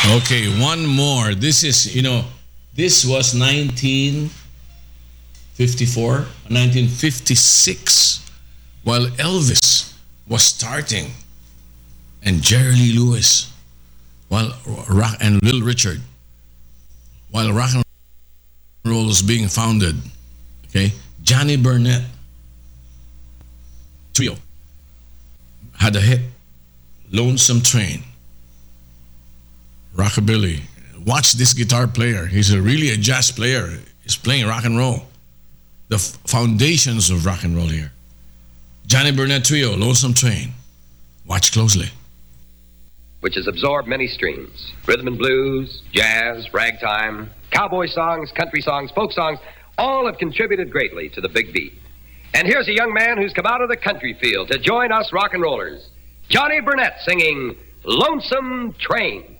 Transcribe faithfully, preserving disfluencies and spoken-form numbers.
Okay, one more. This is, you know, this was nineteen fifty-four, nineteen fifty-six, while Elvis was starting, and Jerry Lee Lewis, while rock and Little Richard, while rock and roll was being founded. Okay, Johnny Burnett trio had a hit, Lonesome Train. Rockabilly. Watch this guitar player. He's a really a jazz player. He's playing rock and roll. The f- foundations of rock and roll here. Johnny Burnett Trio, Lonesome Train. Watch closely. Which has absorbed many streams. Rhythm and blues, jazz, ragtime, cowboy songs, country songs, folk songs, all have contributed greatly to the big beat. And here's a young man who's come out of the country field to join us rock and rollers. Johnny Burnett singing Lonesome Train.